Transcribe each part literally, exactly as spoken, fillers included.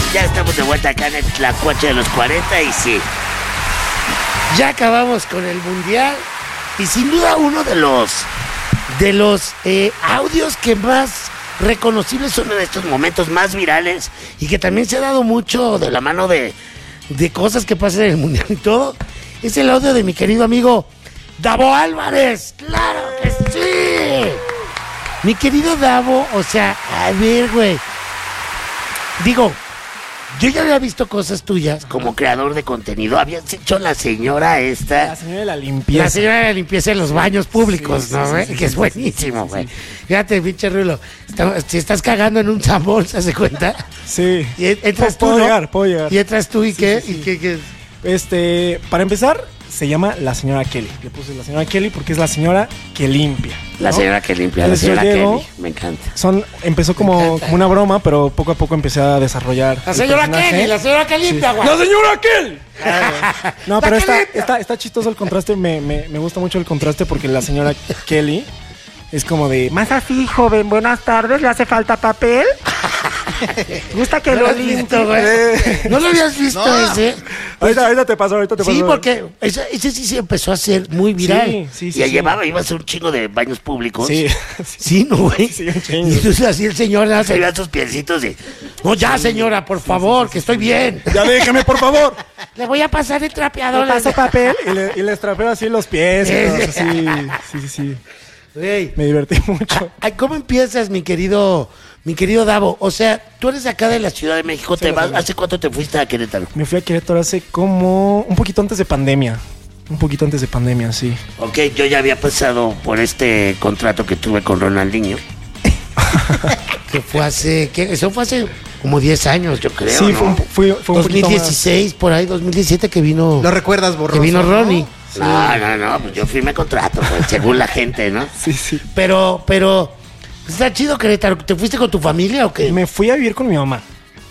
Ya estamos de vuelta acá en el Tlacuache de los cuarenta y sí. Ya acabamos con el Mundial y sin duda uno de los de los eh, audios que más reconocibles son en estos momentos, más virales y que también se ha dado mucho de la mano de, de cosas que pasan en el Mundial y todo, es el audio de mi querido amigo Davo Álvarez. ¡Claro que sí! Mi querido Davo, o sea, a ver, güey. Digo, yo ya había visto cosas tuyas como creador de contenido. Habías hecho la señora esta. La señora de la limpieza. La señora de la limpieza en los baños públicos, sí, ¿no, güey? Sí, sí, que sí, es buenísimo, güey. Sí, sí, sí. Fíjate, pinche Rulo. Está, si estás cagando en un zambol, ¿se hace cuenta? Sí. Y entras tú, puedo ¿no? llegar, puedo llegar. Y entras tú y sí, qué, sí, sí. y qué, qué. Este, para empezar, se llama la señora Kelly. Le puse la señora Kelly porque es la señora que limpia, ¿no? La señora que limpia, la señora Kelly. Me encanta. Son, empezó como, como una broma, pero poco a poco empecé a desarrollar. La señora Kelly, la señora que limpia, güey. Sí. ¡La señora Kelly! Ah, no, pero está, está, está, está chistoso el contraste. Me, me, me gusta mucho el contraste porque la señora Kelly es como de, más así, joven, buenas tardes, ¿le hace falta papel? Gusta que ¿No lo lo limpie, güey? ¿No lo habías visto No. ese? Ahorita, ahorita te paso, ahorita te paso. Sí, porque ese, ese sí se empezó a hacer muy viral. Sí, sí, sí. Y sí. llevaba, iba a ser un chingo de baños públicos. Sí. Sí, ¿no, güey? Sí, un chingo. Y entonces así el señor nada, se veía sus piecitos y... No, ya, señora, por favor, sí, sí, que estoy bien. Ya déjeme, por favor. Le voy a pasar el trapeador. Le paso papel y le, y le trapeo así los pies. Y todo, así. Sí, sí, sí. Güey. Me divertí mucho. Ay, ¿cómo empiezas, mi querido... Mi querido Davo, o sea, tú eres de acá de la Ciudad de México, Sí, ¿te vas? sí. ¿Hace cuánto te fuiste a Querétaro? Me fui a Querétaro hace como un poquito antes de pandemia. Un poquito antes de pandemia, sí. Ok, yo ya había pasado por este contrato que tuve con Ronaldinho. Que fue hace, ¿qué? Eso fue hace como diez años, yo creo, Sí, ¿no? fue un, fue, fue un dos mil dieciséis, por ahí, dos mil diecisiete que vino... ¿Lo recuerdas, borroso? Que vino Ronnie. Sí. No, no, no, pues yo firmé contrato, pues, según la gente, ¿no? Sí, sí. Pero, pero, está chido Querétaro. ¿Te fuiste con tu familia o qué? Me fui a vivir con mi mamá.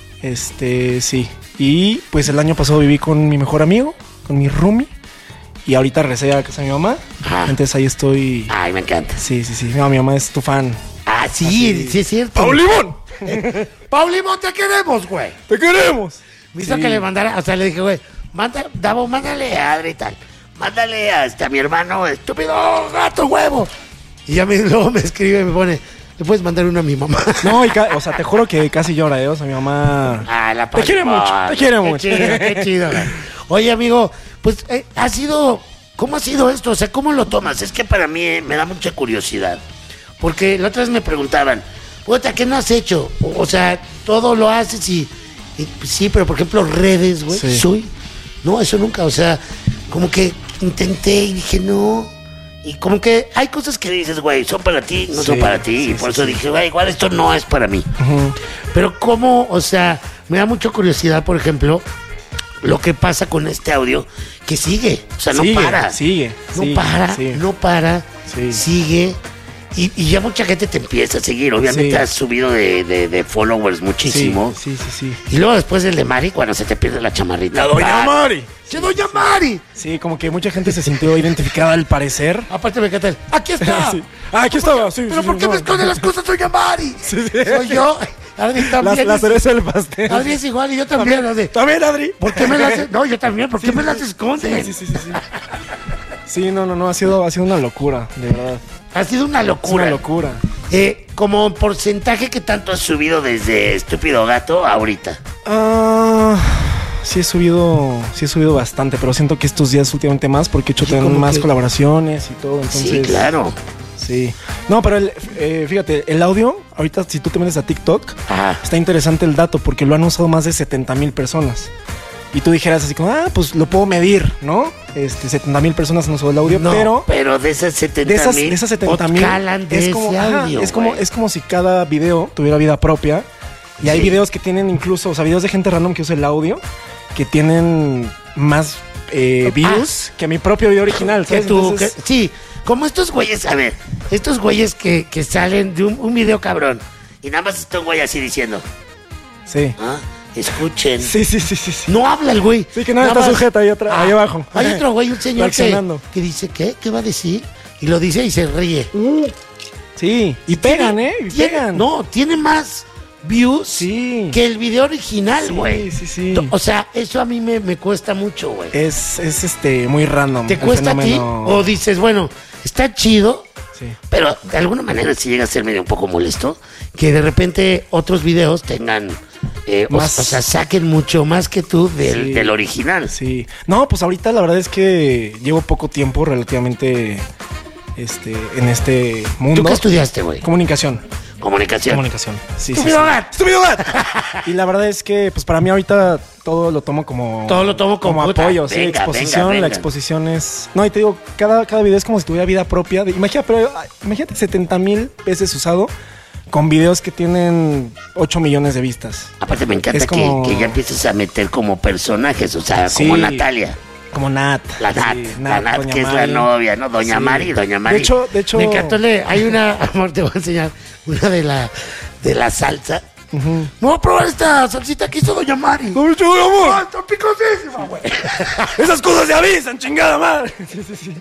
Este, sí. Y pues el año pasado viví con mi mejor amigo, con mi roomie. Y ahorita regresé a casa de mi mamá. Ajá. Entonces ahí estoy. Ay, me encanta. Sí, sí, sí. No, mi mamá es tu fan. Ah, sí, Así. sí es cierto. ¡Paulimón! ¡Paulimón, te queremos, güey! ¡Te queremos! Me hizo Sí. que le mandara, o sea, le dije, güey, manda, Davo, mándale a Adri y tal. Mándale a, este, a mi hermano, estúpido gato huevo. Y ya me, luego me escribe y me pone, ¿le puedes mandar uno a mi mamá? No, y ca- o sea, te juro que casi llora, ¿eh? O sea, mi mamá. Ah, la Te quiere Paulimón. mucho, te quiere Qué mucho. Chido, qué chido, güey. Oye, amigo, pues, eh, ha sido, ¿cómo ha sido esto? O sea, ¿cómo lo tomas? Es que para mí eh, me da mucha curiosidad. Porque la otra vez me preguntaban, puta, ¿qué no has hecho? O, o sea, todo lo haces y, y, pues, sí, pero por ejemplo, redes, güey, Sí. soy. No, eso nunca, o sea, como que intenté y dije, no. Y como que hay cosas que dices, güey, son para ti, no Sí, son para ti. sí, y por sí, eso sí. dije, güey, igual esto no es para mí. Ujú. Pero cómo, o sea, me da mucha curiosidad, por ejemplo, lo que pasa con este audio, que sigue, o sea, no Sigue, para. Sigue. No sigue, para, sigue. no para, Sí. sigue. Y, y ya mucha gente te empieza a seguir. Obviamente Sí. has subido de, de, de followers muchísimo. Sí, sí, sí, sí. Y luego después el de Mari, cuando se te pierde la chamarrita. La doña ¡Ah! Mari. ¡Sí, doña Mari! Sí, como que mucha gente se sintió identificada al parecer. Aparte me encanta el, ¡aquí está! Sí. Ah, aquí estaba, sí. ¿Pero sí, por sí, qué no. me esconde las cosas, doña Mari? Sí, sí. Soy yo. Adri La, también. la es- cereza del pastel. Adri es igual y yo también. Adri. También, Adri. ¿Por qué me las... No, yo también. ¿Por qué Sí, me sí, las sí. esconden? Sí, sí, sí, sí, sí. Sí, no, no, no, ha sido, ha sido una locura, de verdad. Ha sido una Es locura. una locura. Eh, como porcentaje que tanto has subido desde Estúpido Gato a ahorita. Ah, sí he subido, sí he subido bastante, pero siento que estos días últimamente más porque he hecho Sí, también como más que- colaboraciones y todo, entonces. Sí, claro. Sí. No, pero el, eh, fíjate, el audio, ahorita si tú te metes a TikTok, Ajá. está interesante el dato porque lo han usado más de setenta mil personas. Y tú dijeras así como, ah, pues lo puedo medir, ¿no? Este, setenta mil personas han usado el audio, No, pero pero de esas setenta de esas, mil, de esas setenta mil calan de es como, ese ajá, audio, es como güey. es como si cada video tuviera vida propia. Y hay Sí. videos que tienen incluso, o sea, videos de gente random que usa el audio que tienen más eh, views que mi propio video original, Que ¿sabes? tú, Entonces, que- sí, como estos güeyes, a ver, estos güeyes que, que salen de un, un video cabrón y nada más está un güey así diciendo, sí. ah, escuchen. Sí, sí, sí, sí, sí. No habla el güey. Sí, que nada está más- sujeta ahí, atrás- ahí abajo. Hay otro güey, un señor que, Reaccionando. que dice, ¿qué? ¿Qué va a decir? Y lo dice y se ríe. Sí, y pegan, ¿eh? Y Tiene- pegan. No, tiene más views Sí. que el video original, Sí, güey. sí, sí. O sea, eso a mí me, me cuesta mucho, güey. Es, es este muy random. ¿Te el cuesta a ti? fenómeno. O dices, bueno, está chido, Sí. pero de alguna manera sí llega a ser medio un poco molesto que de repente otros videos tengan, eh, o- Más- o, sea, saquen mucho más que tú del, Sí. del original. Sí. No, pues ahorita la verdad es que llevo poco tiempo relativamente este, en este mundo. ¿Tú qué estudiaste, güey? Comunicación. Comunicación. Comunicación. Sí, sí, ¡Estúpido sí. gato! ¡Estúpido gato! Y la verdad es que, pues para mí ahorita todo lo tomo como... Todo lo tomo como, puta, apoyo, sí, venga, exposición. venga, venga. La exposición es... No, y te digo, cada, cada video es como si tuviera vida propia. De- imagina, pero, ay, imagínate setenta mil veces usado con videos que tienen ocho millones de vistas. Aparte me encanta Es como- que, que ya empieces a meter como personajes, o sea, Sí. como Natalia. Como Nat. La Nat, Sí, la Nat, Doña que es la Mari. novia, ¿no? Doña Sí. Mari, Doña Mari. De hecho, de hecho... Me encantó, le- hay una, amor, te voy a enseñar, una de la, de la salsa. Ujú. Me voy a probar esta salsita que hizo Doña Mari. ¡No, yo, amor! ¡Ah, está picosísima, güey! Esas cosas se avisan, chingada madre. Sí, sí, sí.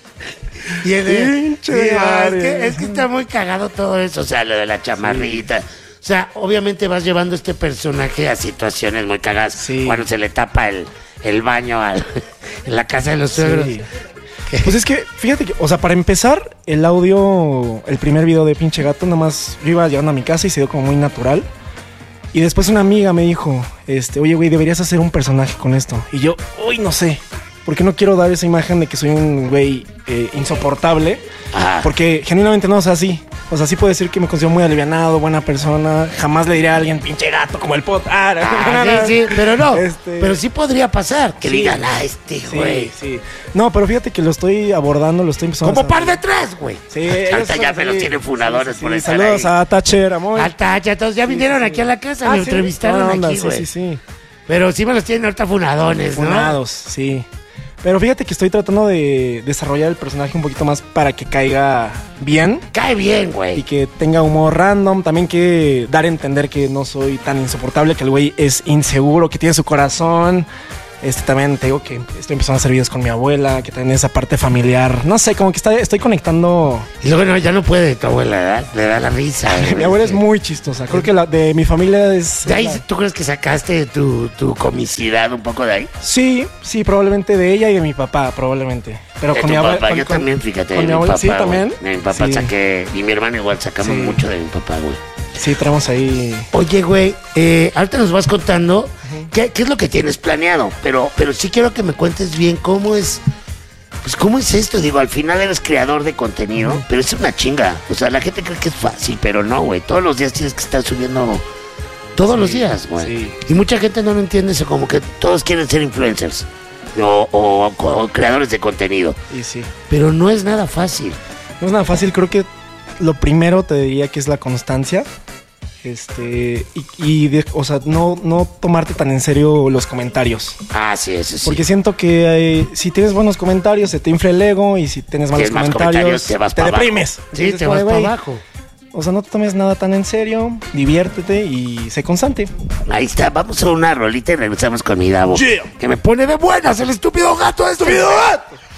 Y el de- Pinche sí, ah, es, Mari. que, es que está muy cagado todo eso, o sea, lo de la chamarrita. O sea, obviamente vas llevando este personaje a situaciones muy cagadas. Sí. Cuando se le tapa el, el baño al, en la casa de los suegros. Sí. Pues es que, fíjate que, o sea, para empezar, el audio, el primer video de Pinche Gato, nada más yo iba llegando a mi casa y se dio como muy natural. Y después una amiga me dijo, este, oye, güey, deberías hacer un personaje con esto. Y yo, uy, no sé, porque no quiero dar esa imagen de que soy un güey eh, insoportable. Ah. Porque genuinamente no, o sea, sí. O sea, sí puedo decir que me considero muy alivianado, buena persona. Jamás le diré a alguien, pinche gato, como el pot. Ah, Ah, sí, sí, pero no. Este- Pero sí podría pasar que Sí. digan, ah, este güey. Sí, sí. No, pero fíjate que lo estoy abordando, lo estoy empezando Como a... par detrás, güey. Sí, Ahorita eso, ya me sí. los tienen funadores Sí, por sí, estar saludos ahí. a Thatcher, amor. Alta, ya todos ya vinieron aquí a la casa, Ah, me ¿sí? entrevistaron Buena onda, aquí, sí, güey. sí, sí. Pero sí me los tienen ahorita funadones, ¿no? Funados, sí. Pero fíjate que estoy tratando de desarrollar el personaje un poquito más para que caiga bien Cae bien, y güey. que tenga humor random. También que dar a entender que no soy tan insoportable, que el güey es inseguro, que tiene su corazón. Este también te digo que estoy empezando a hacer videos con mi abuela, que también esa parte familiar. No sé, como que está, estoy conectando. Y luego no, ya no puede tu abuela, ¿verdad? Le da la risa. güey. Mi abuela es muy chistosa. Creo que la de mi familia es. ¿De ahí la- tú crees que sacaste tu, tu comicidad un poco de ahí? Sí, sí, probablemente de ella y de mi papá, probablemente. Pero De con tu mi abuela. papá, con- yo con- también, fíjate, con de mi mi abuela, papá. sí, güey. también. De mi papá Sí. saqué, y mi hermano igual sacamos Sí. mucho de mi papá, güey. Sí, traemos ahí. Oye, güey, eh, ahorita nos vas contando qué, qué es lo que tienes planeado, pero, pero sí quiero que me cuentes bien cómo es, pues cómo es esto. Digo, al final eres creador de contenido, pero es una chinga. O sea, la gente cree que es fácil, pero no, güey. Todos los días tienes que estar subiendo, todos Sí, los días, güey. sí. Y mucha gente no lo entiende eso, como que todos quieren ser influencers o, o- o creadores de contenido, Y sí. pero no es nada fácil. No es nada fácil, creo que lo primero te diría que es la constancia. Este, y, y de- o sea, no, no tomarte tan en serio los comentarios. Ah, sí, eso sí. Porque siento que eh, si tienes buenos comentarios, se te infla el ego. Y si tienes malos Tienes más comentarios, comentarios, te vas para abajo. deprimes. Sí, Entonces, te como vas de, para güey, abajo. O sea, no te tomes nada tan en serio, diviértete y sé constante. Ahí está, vamos a una rolita y regresamos con mi Davo. Yeah. Que me pone de buenas el estúpido gato este. ¡Estúpido gato!